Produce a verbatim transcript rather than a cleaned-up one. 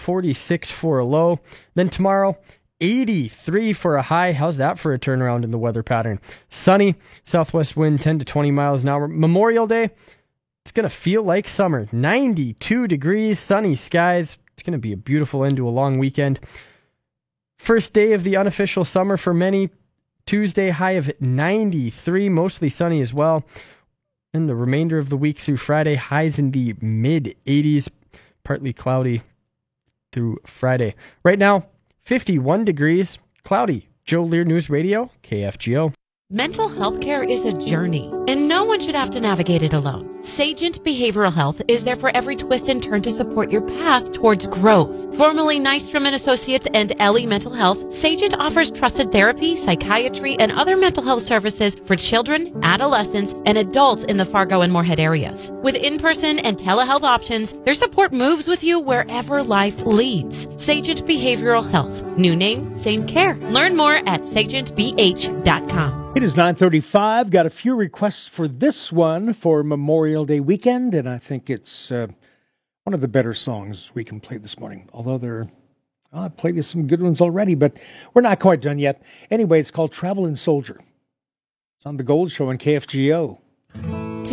forty-six for a low. Then tomorrow, eighty-three for a high. How's that for a turnaround in the weather pattern? Sunny, southwest wind ten to twenty miles an hour. Memorial Day, it's going to feel like summer. ninety-two degrees, sunny skies. It's going to be a beautiful end to a long weekend. First day of the unofficial summer for many. Tuesday, high of ninety-three, mostly sunny as well. And the remainder of the week through Friday, highs in the mid-eighties, partly cloudy through Friday. Right now, fifty-one degrees, cloudy. Joe Lear News Radio, K F G O. Mental health care is a journey, and no one should have to navigate it alone. Sagent Behavioral Health is there for every twist and turn to support your path towards growth. Formerly Nystrom and Associates and Ellie Mental Health, Sagent offers trusted therapy, psychiatry, and other mental health services for children, adolescents, and adults in the Fargo and Moorhead areas. With in-person and telehealth options, their support moves with you wherever life leads. Sagent Behavioral Health. New name, same care. Learn more at sagent b h dot com. It is nine thirty-five. Got a few requests for this one for Memorial Day weekend, and I think it's uh, one of the better songs we can play this morning. Although there, oh, I've played you some good ones already, but we're not quite done yet. Anyway, it's called Traveling Soldier. It's on the Gold Show on K F G O.